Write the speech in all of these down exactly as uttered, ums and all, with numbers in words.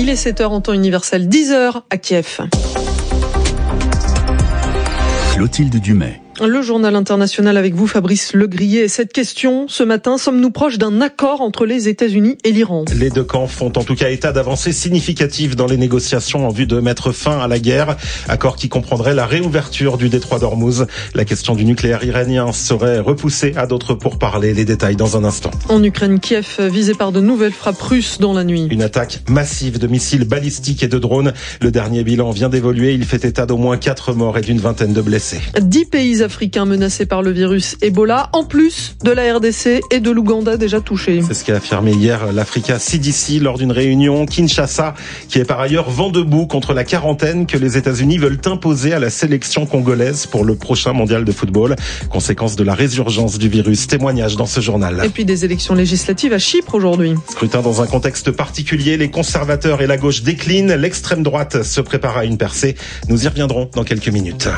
Il est sept heures en temps universel, dix heures à Kiev. Clotilde Dumais. Le journal international avec vous, Fabrice Legrier. Et cette question, ce matin, sommes-nous proches d'un accord entre les États-Unis et l'Iran ? Les deux camps font en tout cas état d'avancées significatives dans les négociations en vue de mettre fin à la guerre. Accord qui comprendrait la réouverture du détroit d'Ormuz. La question du nucléaire iranien serait repoussée à d'autres pourparlers. Les détails dans un instant. En Ukraine, Kiev visé par de nouvelles frappes russes dans la nuit. Une attaque massive de missiles balistiques et de drones. Le dernier bilan vient d'évoluer. Il fait état d'au moins quatre morts et d'une vingtaine de blessés. Dix pays africains menacés par le virus Ebola, en plus de la R D C et de l'Ouganda déjà touchés. C'est ce qu'a affirmé hier l'Africa C D C lors d'une réunion. Kinshasa, qui est par ailleurs vent debout contre la quarantaine que les États-Unis veulent imposer à la sélection congolaise pour le prochain mondial de football. Conséquence de la résurgence du virus. Témoignage dans ce journal. Et puis des élections législatives à Chypre aujourd'hui. Scrutin dans un contexte particulier. Les conservateurs et la gauche déclinent. L'extrême droite se prépare à une percée. Nous y reviendrons dans quelques minutes.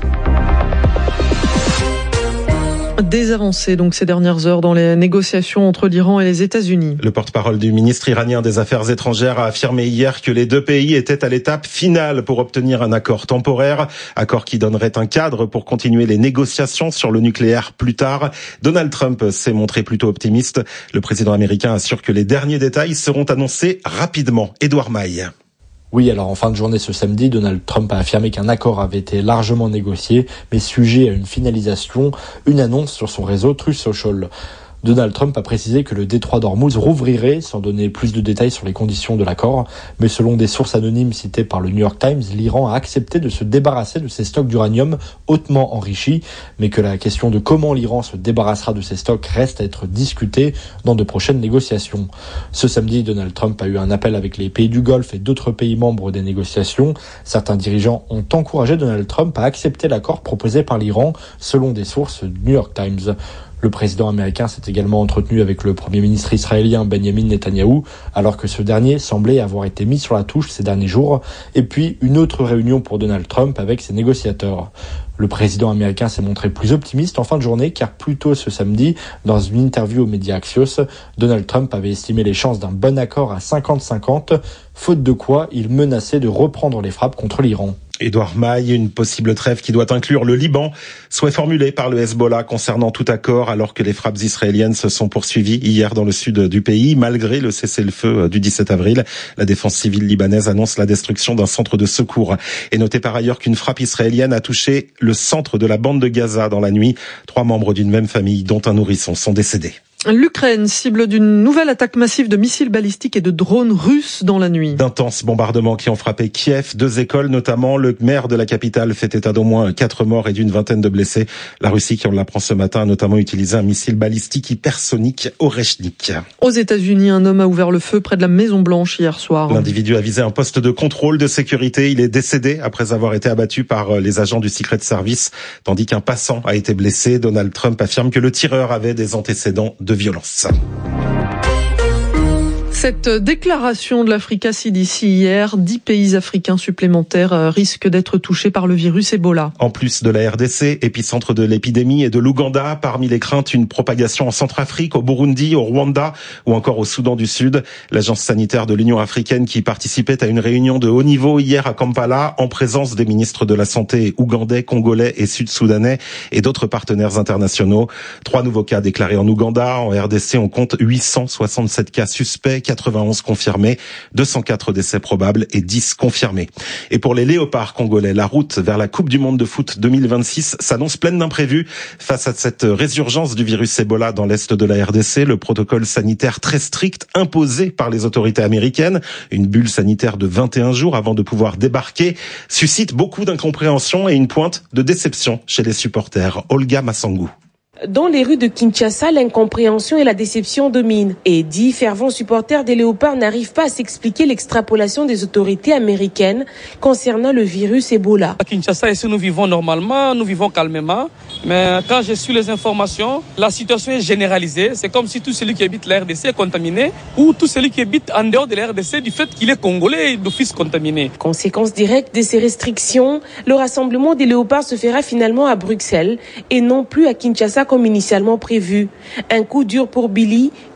Des avancées donc ces dernières heures dans les négociations entre l'Iran et les États-Unis. Le porte-parole du ministre iranien des Affaires étrangères a affirmé hier que les deux pays étaient à l'étape finale pour obtenir un accord temporaire, accord qui donnerait un cadre pour continuer les négociations sur le nucléaire plus tard. Donald Trump s'est montré plutôt optimiste. Le président américain assure que les derniers détails seront annoncés rapidement. Édouard Maille. Oui, alors en fin de journée ce samedi, Donald Trump a affirmé qu'un accord avait été largement négocié, mais sujet à une finalisation, une annonce sur son réseau Truth Social. Donald Trump a précisé que le détroit d'Ormuz rouvrirait, sans donner plus de détails sur les conditions de l'accord. Mais selon des sources anonymes citées par le New York Times, l'Iran a accepté de se débarrasser de ses stocks d'uranium hautement enrichis, mais que la question de comment l'Iran se débarrassera de ses stocks reste à être discutée dans de prochaines négociations. Ce samedi, Donald Trump a eu un appel avec les pays du Golfe et d'autres pays membres des négociations. Certains dirigeants ont encouragé Donald Trump à accepter l'accord proposé par l'Iran, selon des sources du New York Times. Le président américain s'est également entretenu avec le premier ministre israélien Benjamin Netanyahou, alors que ce dernier semblait avoir été mis sur la touche ces derniers jours, et puis une autre réunion pour Donald Trump avec ses négociateurs. Le président américain s'est montré plus optimiste en fin de journée, car plus tôt ce samedi, dans une interview aux médias Axios, Donald Trump avait estimé les chances d'un bon accord à cinquante cinquante, faute de quoi il menaçait de reprendre les frappes contre l'Iran. Édouard Maille, une possible trêve qui doit inclure le Liban, souhait formulé par le Hezbollah concernant tout accord, alors que les frappes israéliennes se sont poursuivies hier dans le sud du pays. Malgré le cessez-le-feu du dix-sept avril, la défense civile libanaise annonce la destruction d'un centre de secours. Et notez par ailleurs qu'une frappe israélienne a touché le centre de la bande de Gaza dans la nuit. Trois membres d'une même famille, dont un nourrisson, sont décédés. L'Ukraine, cible d'une nouvelle attaque massive de missiles balistiques et de drones russes dans la nuit. D'intenses bombardements qui ont frappé Kiev, deux écoles notamment. Le maire de la capitale fait état d'au moins quatre morts et d'une vingtaine de blessés. La Russie, qui on l'apprend ce matin, a notamment utilisé un missile balistique hypersonique Oreshnik. Aux États-Unis, un homme a ouvert le feu près de la Maison-Blanche hier soir. L'individu a visé un poste de contrôle de sécurité. Il est décédé après avoir été abattu par les agents du Secret Service, tandis qu'un passant a été blessé. Donald Trump affirme que le tireur avait des antécédents de violence. Cette déclaration de l'Africa C D C hier, dix pays africains supplémentaires risquent d'être touchés par le virus Ebola. En plus de la R D C, épicentre de l'épidémie, et de l'Ouganda, parmi les craintes, une propagation en Centrafrique, au Burundi, au Rwanda ou encore au Soudan du Sud. L'agence sanitaire de l'Union africaine, qui participait à une réunion de haut niveau hier à Kampala, en présence des ministres de la Santé ougandais, congolais et sud-soudanais et d'autres partenaires internationaux. Trois nouveaux cas déclarés en Ouganda. En R D C, on compte huit cent soixante-sept cas suspects, quatre-vingt-onze confirmés, deux cent quatre décès probables et dix confirmés. Et pour les léopards congolais, la route vers la Coupe du Monde de foot deux mille vingt-six s'annonce pleine d'imprévus. Face à cette résurgence du virus Ebola dans l'est de la R D C, le protocole sanitaire très strict imposé par les autorités américaines, une bulle sanitaire de vingt et un jours avant de pouvoir débarquer, suscite beaucoup d'incompréhension et une pointe de déception chez les supporters. Olga Massangou. Dans les rues de Kinshasa, l'incompréhension et la déception dominent. Et dix fervents supporters des Léopards n'arrivent pas à s'expliquer l'extrapolation des autorités américaines concernant le virus Ebola. À Kinshasa, ici, nous vivons normalement, nous vivons calmement. Mais quand j'ai su les informations, la situation est généralisée. C'est comme si tout celui qui habite la R D C est contaminé, ou tout celui qui habite en dehors de la R D C du fait qu'il est congolais et d'office contaminé. Conséquence directe de ces restrictions, le rassemblement des Léopards se fera finalement à Bruxelles et non plus à Kinshasa comme initialement prévu. Un coup dur pour Billy,